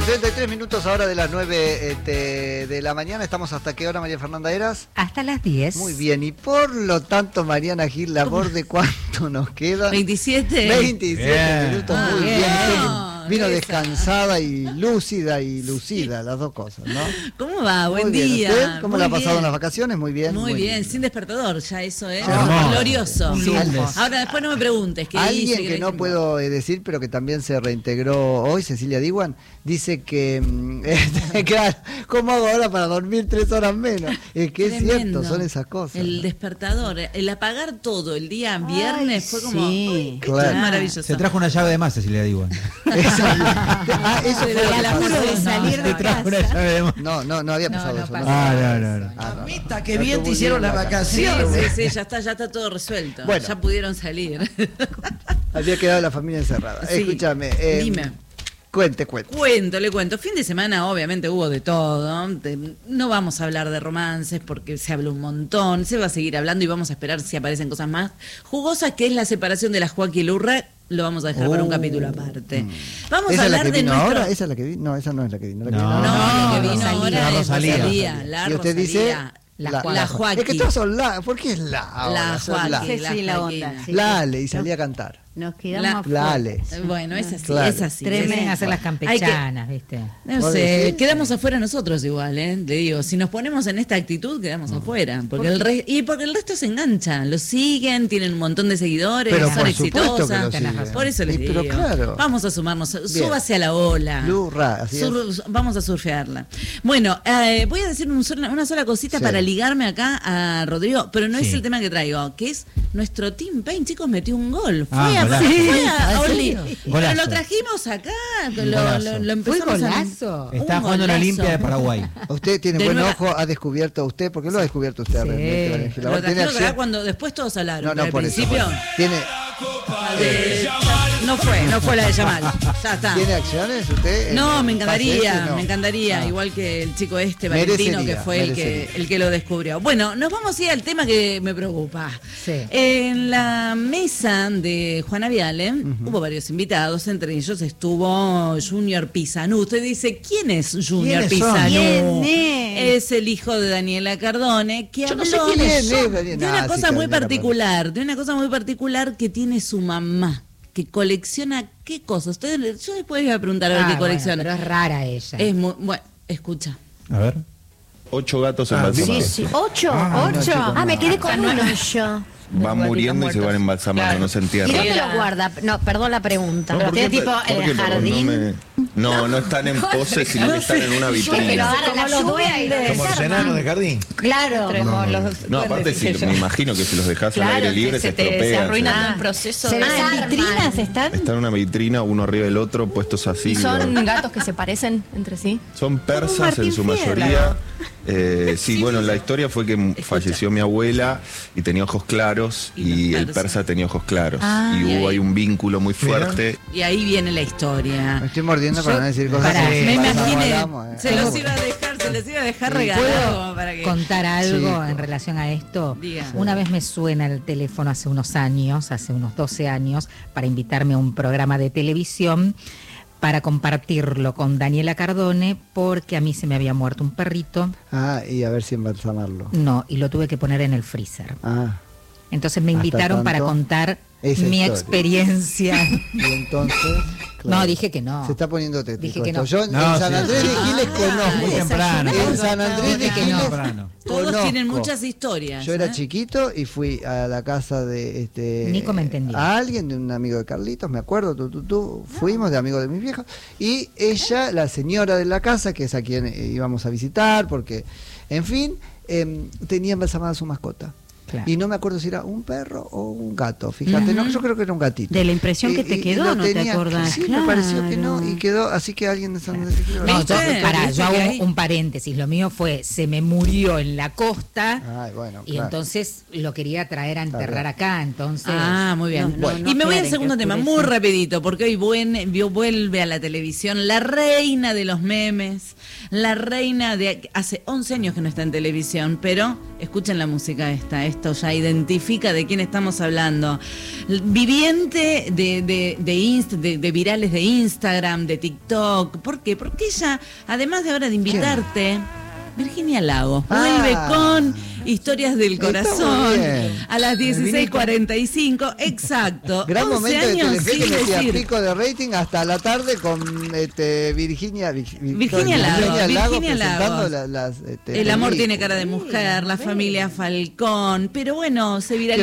33 minutos ahora de las 9 de la mañana. ¿Estamos hasta qué hora, María Fernanda Heras? Hasta las 10. Muy bien, y por lo tanto, Mariana Gil Labor, ¿de cuánto nos queda? 27. 27 minutos, muy bien. Vino esa. Descansada y lúcida y lucida, las dos cosas, ¿no? ¿Cómo va? Buen Muy bien. día. ¿Usted cómo Muy la ha pasado bien. en las vacaciones? Muy bien. Muy bien, sin despertador, ya eso es Hermoso. glorioso. Un lujo. Ahora después no me preguntes qué Alguien hice, que no puedo decir, pero que también se reintegró hoy, Cecilia Diwan, dice que, claro, ¿cómo hago ahora para dormir 3 horas menos? Es que es cierto, son esas cosas. El despertador, el apagar todo el día viernes fue como, sí. esto Claro. es maravilloso. Se trajo una llave de más, Cecilia Diwan. Eso fue lo que El apuro pasó. de salir de Se trajo una casa. llave de más. No había pasado no eso. pasó. No. Mamita, qué bien te hicieron las Sí, vacaciones. sí, ya está todo resuelto. Bueno. Ya pudieron salir. Había quedado la familia encerrada. Sí. Escúchame. Dime. Cuente. Le cuento. Fin de semana obviamente hubo de todo. No vamos a hablar de romances porque se habla un montón. Se va a seguir hablando y vamos a esperar si aparecen cosas más jugosas, que es la separación de la Joaquín Lurra. Lo vamos a dejar para un capítulo aparte. Vamos ¿Esa a es la hablar que de vino nuestro... ahora? ¿Esa es la que vino? No, esa no es la que vino. La que No. vino No, ahora. la que vino Rosalía. ahora La es Rosalía. La Y usted dice Rosalía. La Joaquín. Es que todos son la. ¿Por qué es la ahora? La Son Joaquín. Sí, la Joaquina. onda, sí. La Ale, y salía a cantar. Nos La- quedamos La afuera. Ale. Bueno, es así, Claro. es así. Tremendo hacer las Hay campechanas, ¿viste? No ¿Vos sé, decís? quedamos afuera nosotros igual, Le digo, si nos ponemos en esta actitud, quedamos afuera. Porque porque el resto se engancha, lo siguen, tienen un montón de seguidores, Pero son por supuesto que exitosas. lo Tenés siguen. razón. Por eso les Y, digo. pero claro. Vamos a sumarnos, Bien. súbase a la ola. Lurra, así es. Vamos a surfearla. Bueno, voy a decir una sola cosita Sí. para ligarme acá a Rodrigo, pero no es Sí. el tema que traigo, que es nuestro Team Pain, chicos, metió un gol. Fue Ah, a, golazo. fue a ¿En Oli. serio? Pero Golazo. lo trajimos acá, Golazo. lo empezamos Fue a... golazo. Está Un jugando en la golazo. Olimpia de Paraguay. Usted tiene De buen nueva- ojo, ha descubierto usted, porque lo ha descubierto usted Sí. realmente, María Gil Lo Labor. ¿Tiene trajimos acá acción? cuando después todos hablaron. No, pero al por eso. principio ¿Tiene no fue la de Yamal. Ya está. acciones usted? No, me Pase ese, encantaría, no. me encantaría, Ah. igual que el chico Valentino, Merecería, que fue merecería. el que lo descubrió. Bueno, nos vamos a ir al tema que me preocupa. Sí. En la mesa de Juana Viale hubo varios invitados, entre ellos estuvo Junior Pisanu. Usted dice, ¿quién es Junior ¿Quiénes son? Pisanu? ¿Quién es? Es el hijo de Daniela Cardone, que Yo no habló sé quién es, de Daniela. una Ah, sí, cosa muy Daniela particular, que tiene su mamá, que colecciona qué cosas. Yo después voy a preguntar a ver qué Bueno, colecciona. pero es rara ella. Es muy bueno, escucha. A ver. 8 gatos Ah, embalsamados. Sí, 8. no, chicos, no. Me quedé con uno yo. Van muriendo y se van embalsamando, no se ¿Y entierran. dónde lo guarda? No, perdón la pregunta. No, ¿Pero ¿por qué? tiene tipo ¿Por en qué? el Perdón, jardín? no están en pose, sino que están en una Pero vitrina. ahora la lluvia y Como los enanos de jardín. Claro. No, aparte me imagino que si los dejas al aire libre se estropean. arruina se- el proceso. Se de- desarman. vitrinas están. Están en una vitrina, uno arriba del otro, puestos así. Y son ¿no? gatos que se parecen entre sí. Son persas Martín en su Fierro. mayoría. Sí, bueno, la historia fue que falleció mi abuela y tenía ojos claros Y y los el persas. persa tenía ojos claros. Ah, y y hubo ahí. ahí un vínculo muy fuerte. Y ahí viene la historia. Me estoy mordiendo para no decir cosas. Pará, que Me para no imaginé, hablamos, se los iba a dejar regalar ¿Puedo como para que... contar algo Chico. en relación a esto? Diga. Una vez me suena el teléfono hace unos 12 años, para invitarme a un programa de televisión para compartirlo con Daniela Cardone, porque a mí se me había muerto un perrito. Ah, y a ver si embalsamarlo. No, y lo tuve que poner en el freezer. Ah, Entonces me Hasta invitaron para tanto, contar esa mi historia. experiencia. y entonces... No, dije que no. Se está poniendo tétrico Dije que esto. no. Yo No, en San sí, Andrés sí. de Giles conozco. Muy temprano. En San Andrés de Dije que Giles no. Temprano. Todos conozco. tienen muchas historias. Yo era ¿eh? chiquito y fui a la casa de Nico me entendió. a alguien, de un amigo de Carlitos, me acuerdo, fuimos de amigos de mis viejos, y ella, la señora de la casa, que es a quien íbamos a visitar, porque, en fin, tenía embalsamada su mascota. Claro. Y no me acuerdo si era un perro o un gato, fíjate, no, yo creo que era un gatito. De la impresión que te quedó, lo ¿no te acordás? Sí, me pareció que Claro. no, y quedó, así que alguien de San Andrés de Giles- No, ¿Viste? yo ¿Viste hago que hay? un paréntesis. Lo mío fue, se me murió en la costa. Ay, bueno, Y claro. entonces lo quería traer a enterrar Claro. acá, entonces... Ah, muy bien. No, no, y me voy queda al segundo que tema, oscurece. muy rapidito, porque hoy vuelve a la televisión la reina de los memes, la reina de... Hace 11 años que no está en televisión, pero escuchen la música esta es esto ya identifica de quién estamos hablando. Viviente de virales de Instagram, de TikTok. ¿Por qué? Porque ella, además de ahora de invitarte, Virginia Lagos vuelve con Historias del Está muy Corazón bien. a las 16:45. Exacto. Gran 11 momento de años Telefe que sin metía decir. pico de rating hasta la tarde con Virginia Lagos. presentando las El amor tiene películas. cara de mujer, la familia Falcón. Pero bueno, se viralizó.